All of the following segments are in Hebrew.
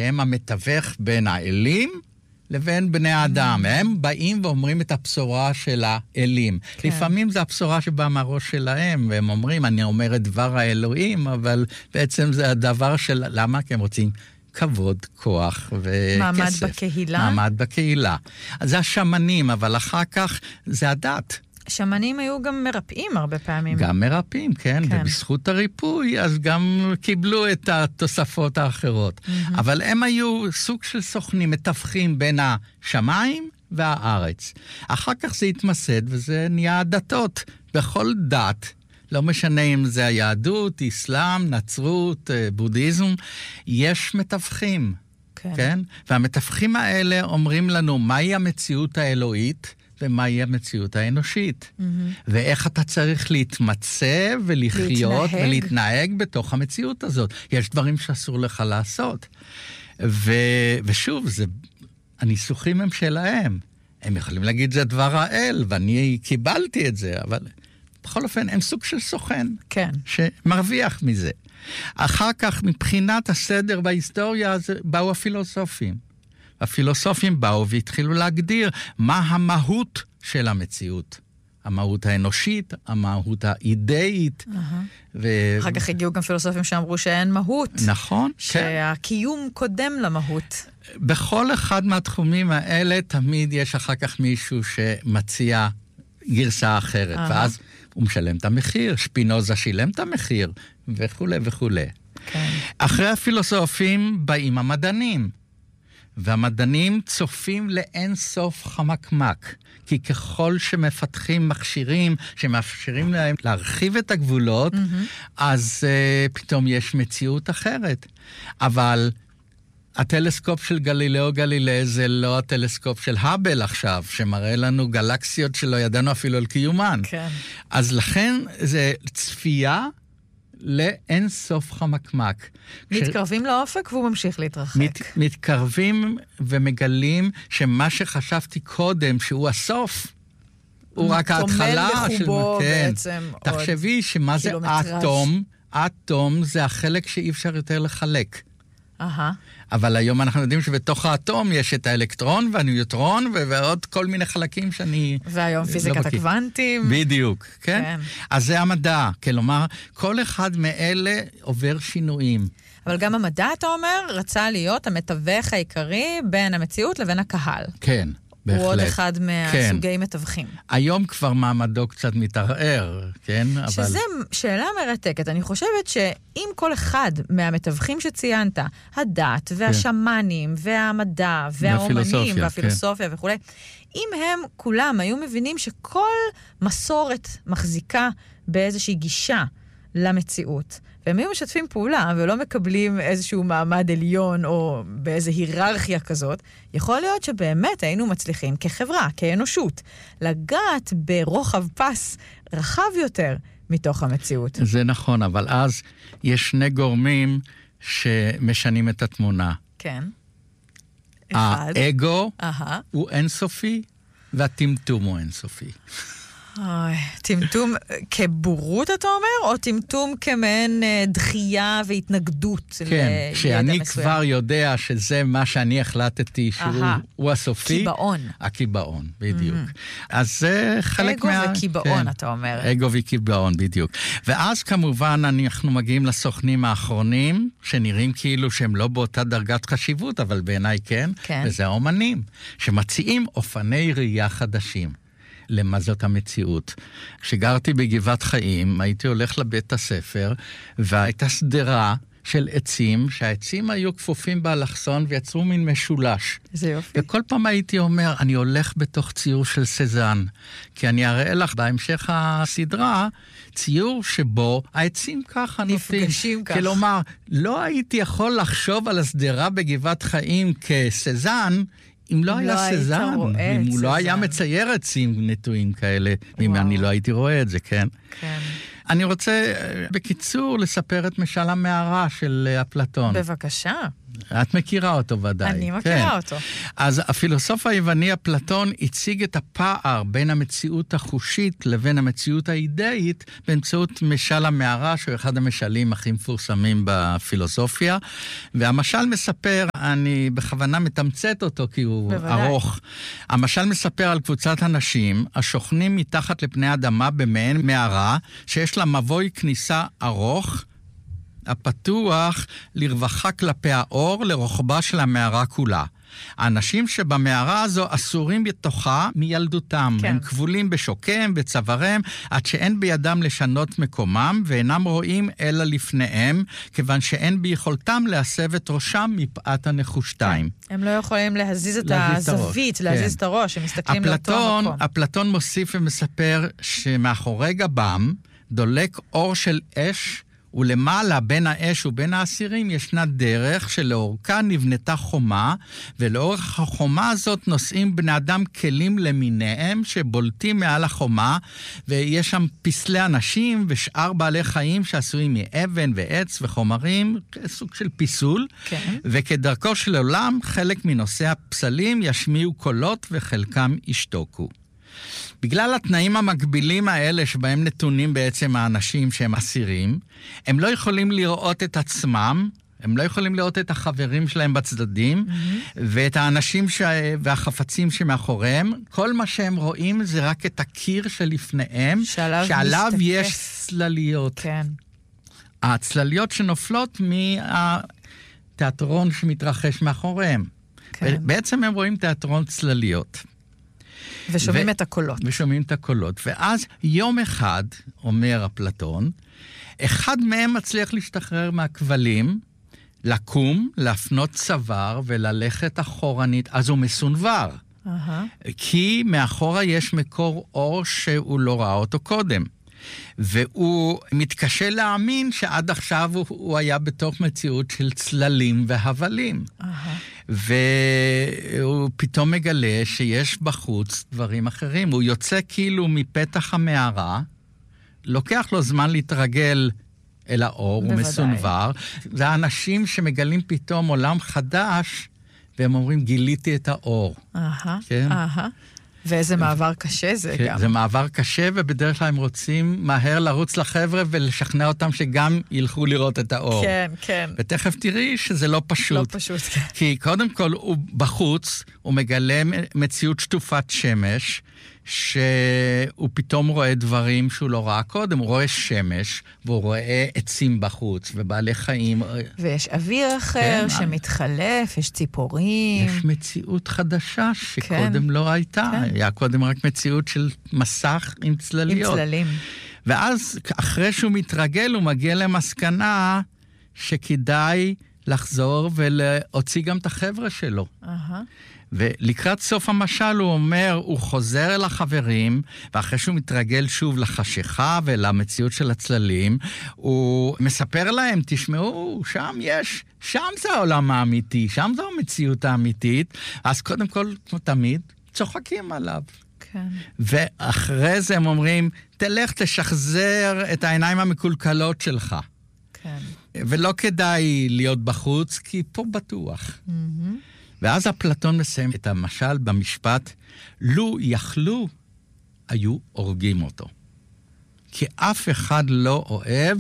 שהם המתווך בין האלים לבין בני האדם. הם באים ואומרים את הבשורה של האלים. כן. לפעמים זה הבשורה שבאה מהראש שלהם, והם אומרים, אני אומר את דבר האלוהים, אבל בעצם זה הדבר של... למה? כי הם רוצים כבוד, כוח וכסף. מעמד בקהילה? מעמד בקהילה. אז זה השמנים, אבל אחר כך זה הדת. שמנים היו גם מרפאים הרבה פעמים. גם מרפאים, כן. ובזכות הריפוי, אז גם קיבלו את התוספות האחרות. אבל הם היו סוג של סוכנים, מתווכים בין השמיים והארץ. אחר כך זה התמסד, וזה נהיה הדתות. בכל דת, לא משנה אם זה היהדות, אסלאם, נצרות, בודהיזם, יש מתווכים. כן? והמתווכים האלה אומרים לנו מהי המציאות האלוהית, ומהי המציאות האנושית. ואיך אתה צריך להתמצא ולחיות ולהתנהג בתוך המציאות הזאת. יש דברים שאסור לך לעשות. ושוב, הניסוחים הם שלהם. הם יכולים להגיד זה דבר האל, ואני קיבלתי את זה, אבל בכל אופן הם סוג של סוכן. כן. שמרוויח מזה. אחר כך, מבחינת הסדר בהיסטוריה, באו הפילוסופים. הפילוסופים באו והתחילו להגדיר מה המהות של המציאות. המהות האנושית, המהות האידאית. אחר כך הגיעו גם פילוסופים שאמרו שאין מהות. נכון. שהקיום קודם למהות. בכל אחד מהתחומים האלה תמיד יש אחר כך מישהו שמציע גרסה אחרת. ואז הוא משלם את המחיר, שפינוזה שילם את המחיר, וכו' וכו'. אחרי הפילוסופים באים המדענים. והמדענים צופים לאין סוף חמקמק, כי ככל שמפתחים מכשירים שמאפשרים להם להרחיב את הגבולות, אז פתאום יש מציאות אחרת. אבל הטלסקופ של גלילאו גלילי זה לא הטלסקופ של האבל עכשיו, שמראה לנו גלקסיות שלא ידענו אפילו על קיומן. כן. אז לכן זה צפייה לאין סוף חמקמק. מתקרבים לאופק והוא ממשיך להתרחק. מתקרבים ומגלים שמה שחשבתי קודם, שהוא הסוף, הוא רק ההתחלה. טומן בחובו בעצם. תחשבי שמה זה אטום? אטום זה החלק שאי אפשר יותר לחלק. אבל היום אנחנו יודעים שבתוך האטום יש את האלקטרון והניוטרון ועוד כל מיני חלקים שאני... והיום פיזיקת הקוונטים. בדיוק, כן? אז זה המדע, כלומר, כל אחד מאלה עובר שינויים. אבל גם המדע, אתה אומר, רצה להיות המתווך העיקרי בין המציאות לבין הקהל. כן. בהחלט. הוא עוד אחד מהסוגי מתווכים. היום כבר מעמדו קצת מתערער, כן? שזה שאלה מרתקת. אני חושבת שאם כל אחד מהמתווכים שציינת, הדת והשמנים והמדע והאומנים והפילוסופיה וכו', אם הם כולם היו מבינים שכל מסורת מחזיקה באיזושהי גישה למציאות, והם היו משתפים פעולה ולא מקבלים איזשהו מעמד עליון או באיזו היררכיה כזאת, יכול להיות שבאמת היינו מצליחים כחברה, כאנושות, לגעת ברוחב פס רחב יותר מתוך המציאות. זה נכון, אבל אז יש שני גורמים שמשנים את התמונה. כן. האגו הוא אינסופי, והטמטום הוא אינסופי. טמטום כבורות אתה אומר, או טמטום כמעין דחייה והתנגדות כן, שאני כבר יודע שזה מה שאני החלטתי שהוא הסופי. קיבעון. הקיבעון, בדיוק. אז זה חלק אגו וקיבעון, אתה אומר. אגו וקיבעון, בדיוק. ואז כמובן אנחנו מגיעים לסוכנים האחרונים, שנראים כאילו שהם לא באותה דרגת חשיבות, אבל בעיניי כן. וזה האומנים, שמציעים אופני ראייה חדשים. למה זאת המציאות. כשגרתי בגבעת חיים, הייתי הולך לבית הספר, והייתה סדרה של עצים, שהעצים היו כפופים באלכסון, ויצרו מין משולש. זה יופי. וכל פעם הייתי אומר, אני הולך בתוך ציור של סזן, כי אני אראה לך בהמשך הסדרה, ציור שבו העצים ככה נפגשים ככה. כלומר, לא הייתי יכול לחשוב על הסדרה בגבעת חיים כסזן, אם לא היה סזן, אם הוא לא היה מצייר עצים נטועים כאלה, אם אני לא הייתי רואה את זה, כן? כן. אני רוצה בקיצור לספר את משל המערה של אפלטון. בבקשה. את מכירה אותו ודאי. אני מכירה אותו. אז הפילוסוף היווני אפלטון הציג את הפער בין המציאות החושית לבין המציאות האידאית, באמצעות משל המערה, שהוא אחד המשלים הכי מפורסמים בפילוסופיה. והמשל מספר, אני בכוונה מתמצת אותו כי הוא ארוך. המשל מספר על קבוצת אנשים השוכנים מתחת לפני אדמה במעין מערה, שיש לה מבוי כניסה ארוך, הפתוח לרווחה כלפי האור לרוחבה של המערה כולה. האנשים שבמערה הזו אסורים בתוכה מילדותם. כן. הם כבולים בשוקם, בצווארם, עד שאין בידם לשנות מקומם, ואינם רואים אלא לפניהם, כיוון שאין ביכולתם להסב את ראשם מפאת הנחושתיים. כן. הם לא יכולים להזיז את הזווית, להזיז את הראש, הם מסתכלים לאותו מקום. אפלטון מוסיף ומספר שמאחורי גבם דולק אור של אש, ולמעלה בין האש ובין האסירים ישנה דרך שלאורכה נבנתה חומה, ולאורך החומה הזאת נושאים בני אדם כלים למיניהם שבולטים מעל החומה, ויש שם פסלי אנשים ושאר בעלי חיים שעשויים מאבן ועץ וחומרים, סוג של פיסול, כן. וכדרכו של עולם חלק מנושאי הפסלים ישמיעו קולות וחלקם ישתוקו. בגלל התנאים המקבילים האלה שבהם נתונים בעצם האנשים שהם אסירים, הם לא יכולים לראות את עצמם, הם לא יכולים לראות את החברים שלהם בצדדים, ואת האנשים והחפצים שמאחוריהם. כל מה שהם רואים זה רק את הקיר שלפניהם, שעליו יש צלליות. כן. הצלליות שנופלות מהתיאטרון שמתרחש מאחוריהם. כן. בעצם הם רואים תיאטרון צלליות. ושומעים את הקולות. ושומעים את הקולות. ואז יום אחד, אומר אפלטון, אחד מהם מצליח להשתחרר מהכבלים, לקום, להפנות צוואר וללכת אחורנית, אז הוא מסונבר. כי מאחורה יש מקור אור שהוא לא ראה אותו קודם. והוא מתקשה להאמין שעד עכשיו הוא היה בתוך מציאות של צללים והבלים. והוא פתאום מגלה שיש בחוץ דברים אחרים. הוא יוצא כאילו מפתח המערה, לוקח לו זמן להתרגל אל האור, הוא מסונבר. זה האנשים שמגלים פתאום עולם חדש, והם אומרים, גיליתי את האור. כן? ואיזה מעבר קשה זה גם. זה מעבר קשה, ובדרך כלל הם רוצים מהר לרוץ לחבר'ה ולשכנע אותם שגם ילכו לראות את האור. כן, כן. ותכף תראי שזה לא פשוט. לא פשוט, כן. כי קודם כל הוא בחוץ, הוא מגלה מציאות שטופת שמש, שהוא פתאום רואה דברים שהוא לא ראה קודם. הוא רואה שמש, והוא רואה עצים בחוץ, ובעלי חיים. ויש אוויר אחר שמתחלף, יש ציפורים. יש מציאות חדשה שקודם לא הייתה. היה קודם רק מציאות של מסך עם צלליות. עם צללים. ואז אחרי שהוא מתרגל, הוא מגיע למסקנה שכדאי לחזור ולהוציא גם את החבר'ה שלו. ולקראת סוף המשל הוא אומר, הוא חוזר אל החברים, ואחרי שהוא מתרגל שוב לחשיכה ולמציאות של הצללים, הוא מספר להם, תשמעו, שם זה העולם האמיתי, שם זו המציאות האמיתית, אז קודם כל, כמו תמיד, צוחקים עליו. כן. ואחרי זה הם אומרים, תלך תשחזר את העיניים המקולקלות שלך. כן. ולא כדאי להיות בחוץ, כי פה בטוח. ואז אפלטון מסיים את המשל במשפט, לו יכלו, היו הורגים אותו. כי אף אחד לא אוהב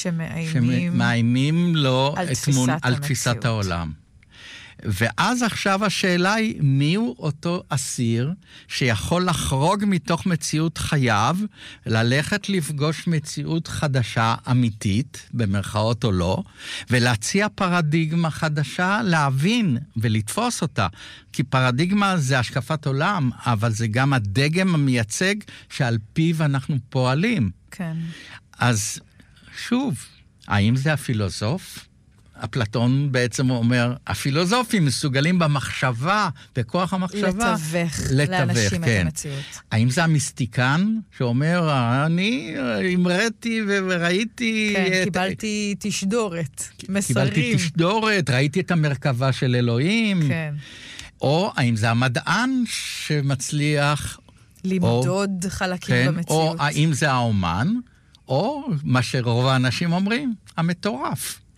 שמאיימים לו על תפיסת העולם. ואז עכשיו השאלה היא, מי הוא אותו אסיר שיכול לחרוג מתוך מציאות חייו, ללכת לפגוש מציאות חדשה אמיתית, במרכאות או לא, ולהציע פרדיגמה חדשה, להבין ולתפוס אותה. כי פרדיגמה זה השקפת עולם, אבל זה גם הדגם המייצג שעל פיו אנחנו פועלים. כן. אז שוב, האם זה הפילוסוף? אפלטון בעצם אומר, הפילוסופים מסוגלים במחשבה, בכוח המחשבה, לתווך לאנשים את המציאות. האם זה המיסטיקן שאומר, אני אמרתי וראיתי... כן, קיבלתי תשדורת, מסרים. קיבלתי תשדורת, ראיתי את המרכבה של אלוהים. כן. או האם זה המדען שמצליח... למדוד חלקים במציאות. או האם זה האומן, או מה שרוב האנשים אומרים, המטורף.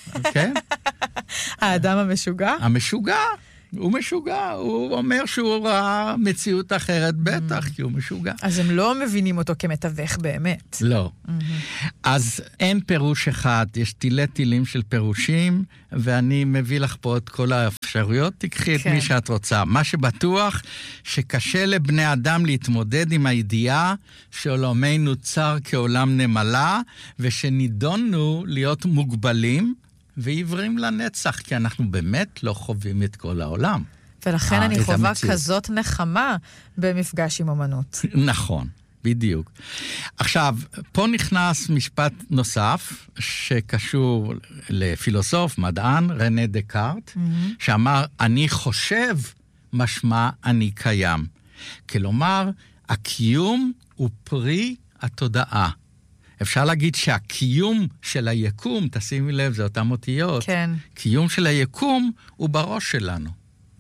כן? האדם המשוגע? המשוגע. הוא משוגע, הוא אומר שהוא ראה מציאות אחרת בטח, כי הוא משוגע. אז הם לא מבינים אותו כמתווך באמת. לא. אז אין פירוש אחד, יש תילי תילים של פירושים, ואני מביא לך פה את כל האפשרויות, תקחי את מי שאת רוצה. מה שבטוח, שקשה לבני אדם להתמודד עם הידיעה שעולמנו צר כעולם נמלה, ושנידונו להיות מוגבלים, ועיוורים לנצח, כי אנחנו באמת לא חווים את כל העולם. ולכן אני חווה כזאת נחמה במפגש עם אומנות. נכון, בדיוק. עכשיו, פה נכנס משפט נוסף, שקשור לפילוסוף, מדען, רנה דקארט, שאמר, אני חושב משמע אני קיים. כלומר, הקיום הוא פרי התודעה. אפשר להגיד שהקיום של היקום, תשימי לב, זה אותם אותיות, כן. קיום של היקום הוא בראש שלנו.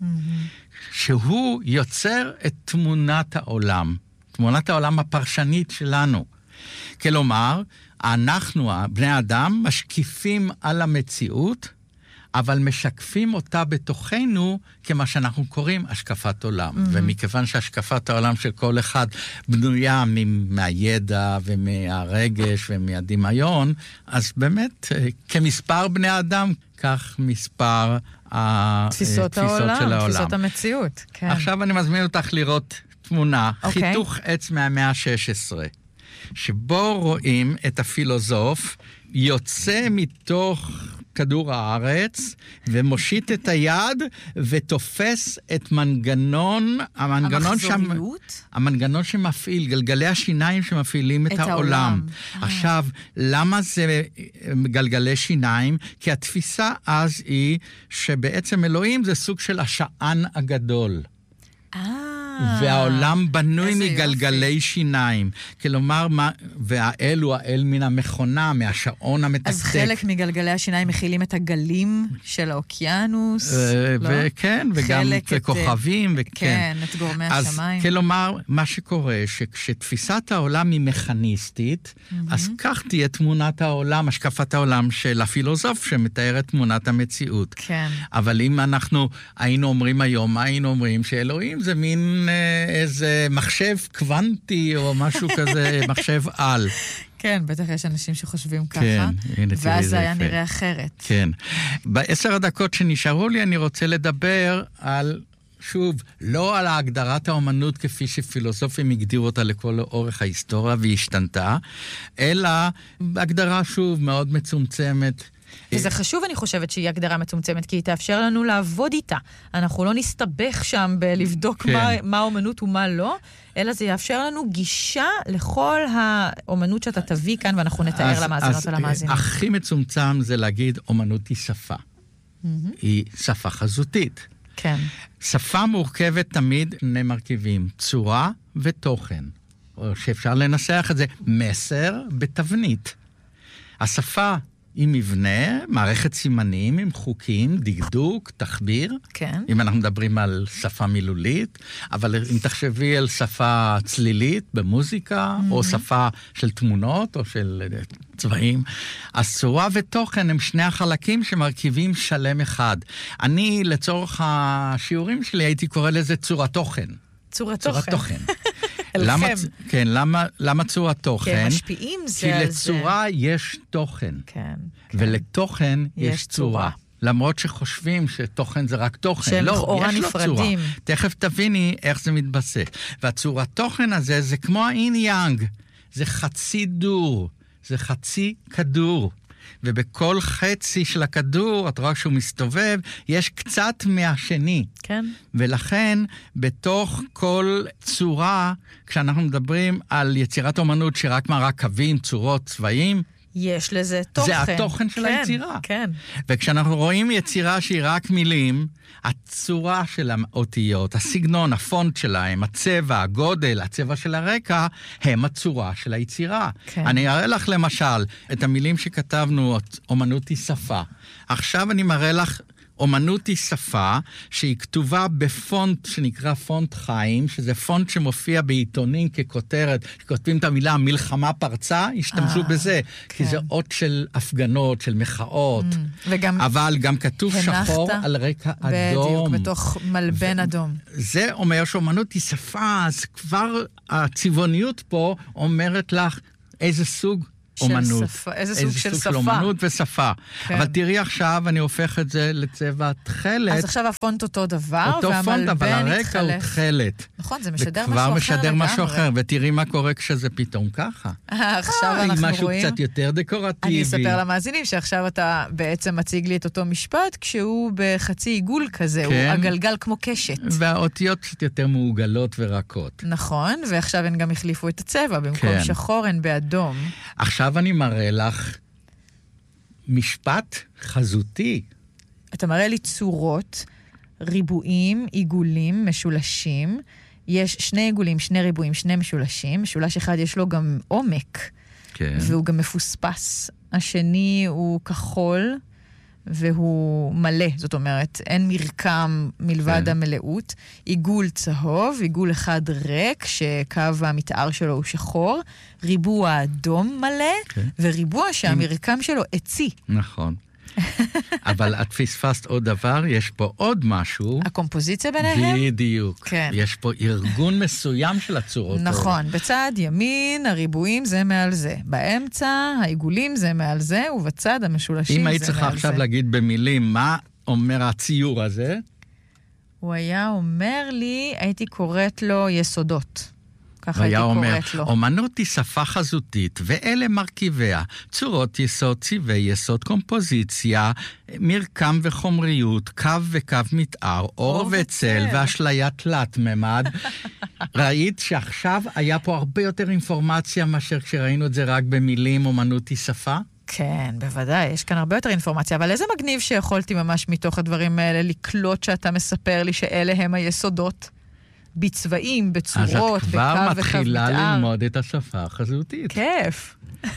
שהוא יוצר את תמונת העולם, תמונת העולם הפרשנית שלנו. כלומר, אנחנו, בני האדם, משקיפים על המציאות, אבל משקפים אותה בתוכנו כמה שאנחנו קוראים השקפת עולם. ומכיוון שהשקפת העולם של כל אחד בנויה מהידע ומהרגש ומהדמיון, אז באמת, כמספר בני האדם, כך מספר תפיסות של העולם. תפיסות המציאות. כן. עכשיו אני מזמין אותך לראות תמונה, חיתוך עץ מהמאה ה-16, שבו רואים את הפילוסוף יוצא מתוך כדור הארץ, ומושיט את היד, ותופס את המנגנון שמפעיל, גלגלי השיניים שמפעילים את העולם. עכשיו, למה זה גלגלי שיניים? כי התפיסה אז היא, שבעצם אלוהים זה סוג של השען הגדול. והעולם בנוי מגלגלי שיניים. כלומר, והאל הוא האל מן המכונה, מהשעון המתקתק. אז חלק מגלגלי השיניים מכילים את הגלים של האוקיינוס, לא? וכן, וגם כוכבים, כן, את גורמי השמיים. אז כלומר, מה שקורה, שכשתפיסת העולם היא מכניסטית, אז כך תהיה תמונת העולם, השקפת העולם של הפילוסוף, שמתאר את תמונת המציאות. כן. אבל אם אנחנו היינו אומרים היום, היינו אומרים שאלוהים זה מין איזה מחשב קוונטי או משהו כזה, מחשב על. כן, בטח יש אנשים שחושבים ככה, כן, ואז זה היה נראה אחרת. כן. ב10 הדקות שנשארו לי, אני רוצה לדבר על, שוב, לא על הגדרת האומנות כפי שפילוסופים הגדירו אותה לכל אורך ההיסטוריה והיא השתנתה, אלא הגדרה שוב מאוד מצומצמת, וזה חשוב, אני חושבת, שהיא הגדרה מצומצמת, כי היא תאפשר לנו לעבוד איתה. אנחנו לא נסתבך שם בלבדוק מה האומנות ומה לא, אלא זה יאפשר לנו גישה לכל האומנות שאתה תביא כאן, ואנחנו נתאר למאזינות ולמאזינים. הכי מצומצם זה להגיד, אומנות היא שפה. היא שפה חזותית. כן. שפה מורכבת תמיד שני מרכיבים, צורה ותוכן. או שאפשר לנסח את זה, מסר בתבנית. השפה עם מבנה, מערכת סימנים, עם חוקים, דקדוק, תחביר. כן. אם אנחנו מדברים על שפה מילולית, אבל אם תחשבי על שפה צלילית במוזיקה, או שפה של תמונות, או של צבעים, אז צורה ותוכן הם שני החלקים שמרכיבים שלם אחד. אני, לצורך השיעורים שלי, הייתי קורא לזה צורת תוכן. צורת תוכן. למה צורת תוכן? כי הם משפיעים זה על זה. כי לצורה יש תוכן. כן. ולתוכן יש צורה. למרות שחושבים שתוכן זה רק תוכן. שהם לכאורה נפרדים. תכף תביני איך זה מתבסס. והצורת תוכן הזה זה כמו האין יאנג. זה חצי דור. זה חצי כדור. ובכל חצי של הכדור, את רואה שהוא מסתובב, יש קצת מהשני. כן. ולכן, בתוך כל צורה, כשאנחנו מדברים על יצירת אומנות שרק מראה קווים, צורות, צבעים, יש לזה תוכן. זה התוכן של היצירה. כן. וכשאנחנו רואים יצירה שהיא רק מילים, הצורה של האותיות, הסגנון, הפונט שלהם, הצבע, הגודל, הצבע של הרקע, הם הצורה של היצירה. כן. אני אראה לך למשל את המילים שכתבנו, אומנות היא שפה. עכשיו אני מראה לך אומנות היא שפה שהיא כתובה בפונט שנקרא פונט חיים, שזה פונט שמופיע בעיתונים ככותרת, שכותבים את המילה מלחמה פרצה, השתמשו בזה, כי זה אות של הפגנות, של מחאות, אבל גם כתוב שחור על רקע אדום. בדיוק, בתוך מלבן אדום. זה אומר שאומנות היא שפה, אז כבר הצבעוניות פה אומרת לך איזה סוג אומנות. איזה סוג של שפה. של אומנות ושפה. כן. אבל תראי עכשיו, אני הופך את זה לצבע תכלת. אז עכשיו הפונט אותו דבר, אותו פונט, אבל הרקע הוא תכלת. נכון, זה משדר משהו אחר לגמרי. וכבר משדר משהו אחר, ותראי מה קורה כשזה פתאום ככה. עכשיו אנחנו רואים. משהו קצת יותר דקורטיבי. אני אספר למאזינים שעכשיו אתה בעצם מציג לי את אותו משפט, כשהוא בחצי עיגול כזה, כן. הוא הגלגל כמו קשת. והאותיות קצת יותר מעוגלות ורקות. נכון, ועכשיו הן גם החליפו את הצבע, במקום כן. שחור הן באדום. עכשיו אני מראה לך משפט חזותי. אתה מראה לי צורות, ריבועים, עיגולים, משולשים. יש 2 עיגולים, 2 ריבועים, 2 משולשים. משולש אחד יש לו גם עומק, כן. והוא גם מפוספס. השני הוא כחול, והוא מלא, זאת אומרת, אין מרקם מלבד כן. המלאות. עיגול צהוב, עיגול אחד ריק, שקו המתאר שלו הוא שחור, ריבוע אדום מלא, כן. וריבוע שהמרקם שלו עצי. נכון. אבל את פספסת עוד דבר, יש פה עוד משהו. הקומפוזיציה ביניהם? בדיוק. כן. יש פה ארגון מסוים של הצורות. נכון, בצד ימין הריבועים זה מעל זה. באמצע העיגולים זה מעל זה, ובצד המשולשים זה מעל זה. אם היית צריכה עכשיו להגיד במילים מה אומר הציור הזה? הוא היה אומר לי, הייתי קוראת לו יסודות. ככה הייתי קוראת לו. אומנות היא שפה חזותית, ואלה מרכיביה, צורות יסוד, צבעי יסוד, קומפוזיציה, מרקם וחומריות, קו וקו מתאר, אור וצל, ואשליית תלת ממד. ראית שעכשיו היה פה הרבה יותר אינפורמציה מאשר כשראינו את זה רק במילים, אומנות היא שפה? כן, בוודאי, יש כאן הרבה יותר אינפורמציה, אבל איזה מגניב שיכולתי ממש מתוך הדברים האלה לקלוט שאתה מספר לי שאלה הם היסודות. בצבעים, בצורות, בקו וקו מתאר. אז את כבר מתחילה ללמוד את השפה החזותית. כיף.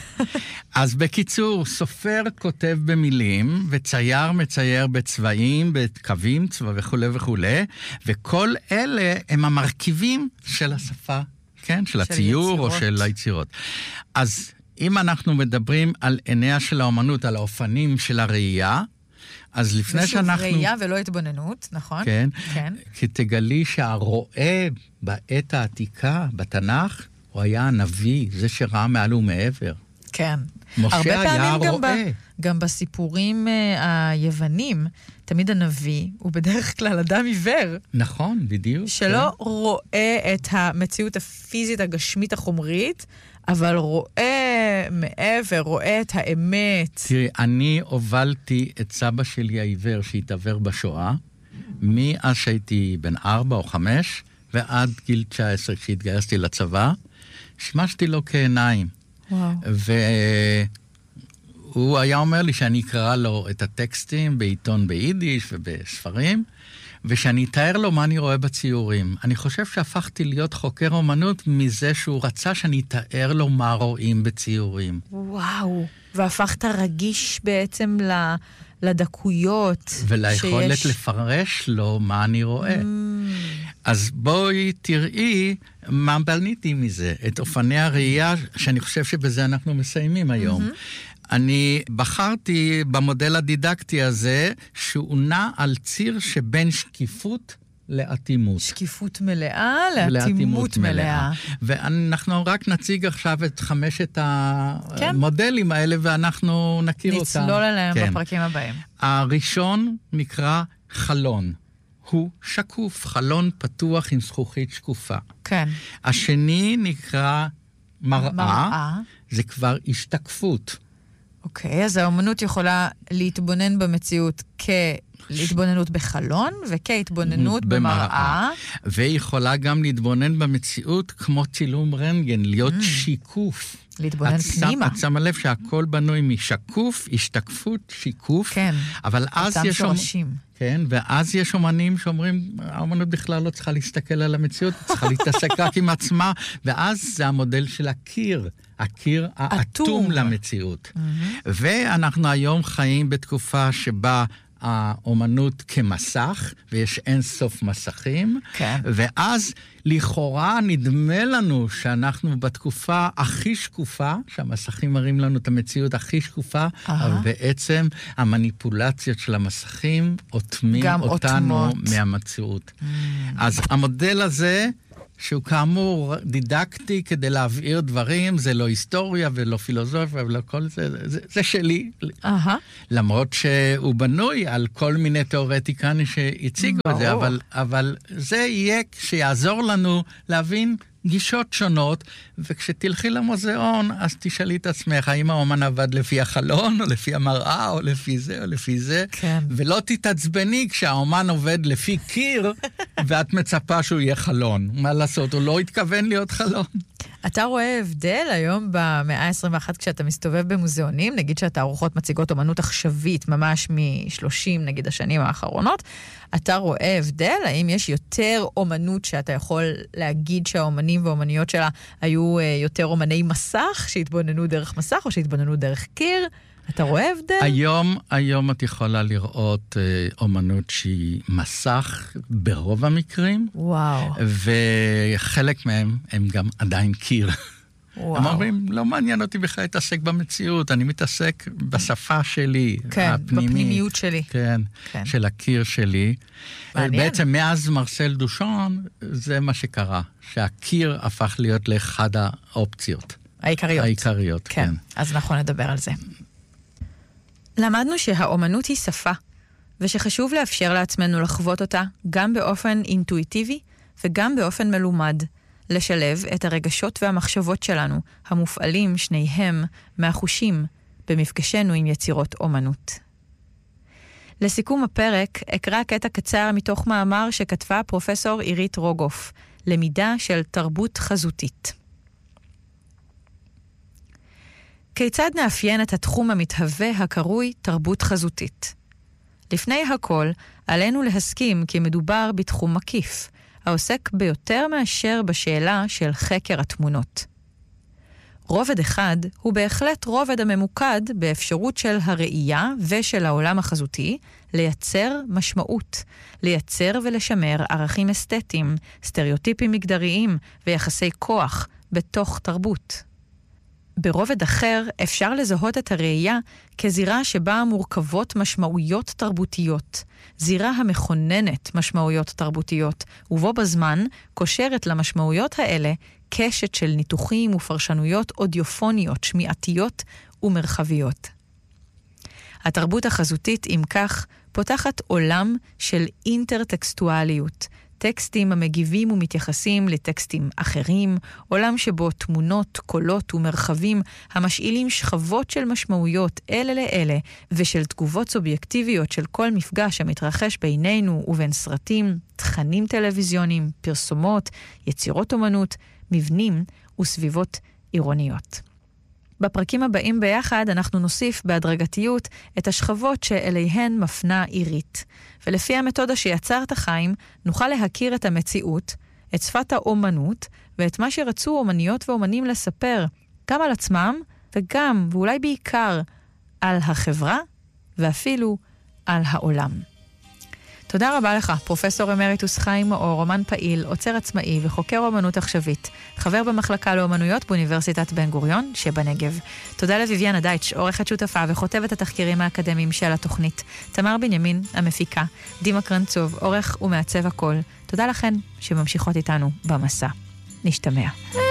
אז בקיצור, סופר כותב במילים, וצייר מצייר בצבעים, בקווים, צבע וכו' וכו', וכל אלה הם המרכיבים של השפה, כן? של הציור או של היצירות. אז אם אנחנו מדברים על עיניה של האומנות, על האופנים של הראייה, אז לפני שאנחנו... ושוב ראייה ולא התבוננות, נכון? כן. כן. כי תגלי שהרואה בעת העתיקה, בתנ"ך, הוא היה הנביא, זה שראה מעל ומעבר. כן. משה היה רואה. גם בסיפורים היוונים, תמיד הנביא הוא בדרך כלל אדם עיוור. נכון, בדיוק. שלא רואה את המציאות הפיזית הגשמית החומרית, אבל רואה מעבר, רואה את האמת. תראי, אני הובלתי את סבא שלי העיוור שהתעוור בשואה, מאז שהייתי בן 4 או 5, ועד גיל 19 כשהתגייסתי לצבא, שימשתי לו כעיניים. וואו. והוא היה אומר לי שאני אקרא לו את הטקסטים בעיתון ביידיש ובספרים, ושאני אתאר לו מה אני רואה בציורים. אני חושב שהפכתי להיות חוקר אומנות מזה שהוא רצה שאני אתאר לו מה רואים בציורים. וואו, והפכת רגיש בעצם לדקויות. וליכולת לפרש לו מה אני רואה. אז בואי תראי מה בניתי מזה, את אופני הראייה, שאני חושב שבזה אנחנו מסיימים היום. אני בחרתי במודל הדידקטי הזה, שהוא נע על ציר שבין שקיפות לאטימות. שקיפות מלאה לאטימות מלאה. ואנחנו רק נציג עכשיו את 5 המודלים האלה, ואנחנו נכיר אותם. נצלול עליהם בפרקים הבאים. הראשון נקרא חלון. הוא שקוף, חלון פתוח עם זכוכית שקופה. כן. השני נקרא מראה. זה כבר השתקפות. אוקיי, אז האומנות יכולה להתבונן במציאות כהתבוננות בחלון, וכהתבוננות במראה. והיא יכולה גם להתבונן במציאות כמו צילום רנטגן, להיות שיקוף. להתבונן פנימה. את שמה לב שהכל בנוי משקוף, השתקפות, שיקוף. כן, אבל אז אותם שורשים. כן, ואז יש אומנים שאומרים, האומנות בכלל לא צריכה להסתכל על המציאות, צריכה להתעסק רק עם עצמה, ואז זה המודל של הקיר האטום למציאות. ואנחנו היום חיים בתקופה שבה האומנות כמסך, ויש אין סוף מסכים, כן. ואז לכאורה נדמה לנו שאנחנו בתקופה הכי שקופה, שהמסכים מראים לנו את המציאות הכי שקופה, אבל בעצם המניפולציות של המסכים אוטמים אותנו מהמציאות. אז המודל הזה, שהוא כאמור דידקטי כדי להבהיר דברים, זה לא היסטוריה ולא פילוסופיה ולא כל זה, זה שלי. למרות שהוא בנוי על כל מיני תיאורטיקנים שהציגו את זה, אבל זה יהיה שיעזור לנו להבין גישות שונות, וכשתלכי למוזיאון, אז תשאלי את עצמך, האם האומן עבד לפי החלון, או לפי המראה, או לפי זה, או לפי זה, כן. ולא תתעצבני כשהאומן עובד לפי קיר, ואת מצפה שהוא יהיה חלון. מה לעשות? הוא לא התכוון להיות חלון. אתה רואה הבדל היום במאה ה-21 כשאתה מסתובב במוזיאונים, נגיד שהתערוכות מציגות אומנות עכשווית, ממש מ-30 נגיד השנים האחרונות, אתה רואה הבדל? האם יש יותר אומנות שאתה יכול להגיד שהאומנים והאומניות שלה היו יותר אומני מסך, שהתבוננו דרך מסך או שהתבוננו דרך קיר? אתה רואה הבדל? היום את יכולה לראות אומנות שהיא מסך ברוב המקרים. וואו. וחלק מהם הם גם עדיין קיר. וואו. הם אומרים, לא מעניין אותי בכלל להתעסק במציאות, אני מתעסק בשפה שלי, כן, הפנימית. בפנימיות שלי. כן, כן. של הקיר שלי. מעניין. בעצם מאז מרסל דושון, זה מה שקרה, שהקיר הפך להיות לאחד האופציות. העיקריות, כן. אז אנחנו נדבר על זה. למדנו שהאומנות היא שפה, ושחשוב לאפשר לעצמנו לחוות אותה גם באופן אינטואיטיבי וגם באופן מלומד, לשלב את הרגשות והמחשבות שלנו, המופעלים שניהם מהחושים, במפגשנו עם יצירות אומנות. לסיכום הפרק, אקרא קטע קצר מתוך מאמר שכתבה פרופסור עירית רוגוף, למידה של תרבות חזותית. כיצד נאפיין את התחום המתהווה הקרוי תרבות חזותית? לפני הכל, עלינו להסכים כי מדובר בתחום מקיף, העוסק ביותר מאשר בשאלה של חקר התמונות. רובד אחד הוא בהחלט רובד הממוקד באפשרות של הראייה ושל העולם החזותי לייצר משמעות, לייצר ולשמר ערכים אסתטיים, סטריאוטיפים מגדריים ויחסי כוח בתוך תרבות. ברובד אחר אפשר לזהות את הראייה כזירה שבה מורכבות משמעויות תרבותיות, זירה המכוננת משמעויות תרבותיות, ובו בזמן קושרת למשמעויות האלה קשת של ניתוחים ופרשנויות אודיופוניות, שמיעתיות ומרחביות. התרבות החזותית, אם כך, פותחת עולם של אינטרטקסטואליות, טקסטים המגיבים ומתייחסים לטקסטים אחרים, עולם שבו תמונות, קולות ומרחבים המשאילים שכבות של משמעויות אלה לאלה, ושל תגובות סובייקטיביות של כל מפגש המתרחש בינינו ובין סרטים, תכנים טלוויזיוניים, פרסומות, יצירות אומנות, מבנים וסביבות עירוניות. בפרקים הבאים ביחד אנחנו נוסיף בהדרגתיות את השכבות שאליהן מפנה עירית. ולפי המתודה שיצרת חיים, נוכל להכיר את המציאות, את שפת האומנות, ואת מה שרצו אומניות ואומנים לספר, גם על עצמם, וגם, ואולי בעיקר, על החברה, ואפילו על העולם. תודה רבה לך, פרופסור אמריטוס חיים מאור, אומן פעיל, עוצר עצמאי וחוקר אומנות עכשווית, חבר במחלקה לאומנויות באוניברסיטת בן גוריון שבנגב. תודה לויביאנה דייטש, עורכת שותפה וכותבת התחקירים האקדמיים של התוכנית. תמר בנימין, המפיקה, דימה קרנצוב, עורך ומעצב הכל. תודה לכן שממשיכות איתנו במסע. נשתמע.